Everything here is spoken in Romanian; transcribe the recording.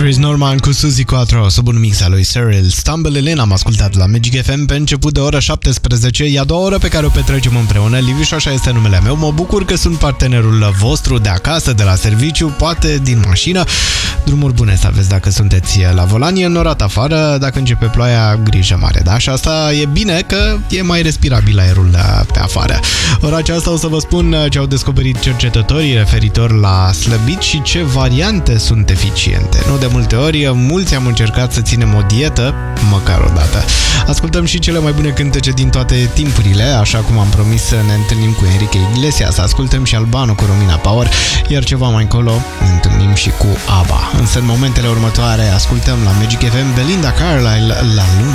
Chris Norman cu Suzy Quattro, sub un mix al lui Cyril. Stumble Elena am ascultat la Magic FM pe început de ora 17. E a doua oră pe care o petrecem împreună. Liviu și așa este numele meu. Mă bucur că sunt partenerul vostru de acasă, de la serviciu, poate din mașină. Drumuri bune să aveți dacă sunteți la volan. E înnorat afară, dacă începe ploaia, grijă mare, da? Și asta e bine că e mai respirabil aerul pe afară. Ora aceasta o să vă spun ce au descoperit cercetătorii referitor la slăbit și ce variante sunt eficiente. Nu de multe ori, mulți am încercat să ținem o dietă, măcar o dată. Ascultăm și cele mai bune cântece din toate timpurile, așa cum am promis să ne întâlnim cu Enrique Iglesias, ascultăm și Albano cu Romina Power, iar ceva mai încolo ne întâlnim și cu ABBA. Însă în momentele următoare ascultăm la Magic FM Belinda Carlisle la Luna.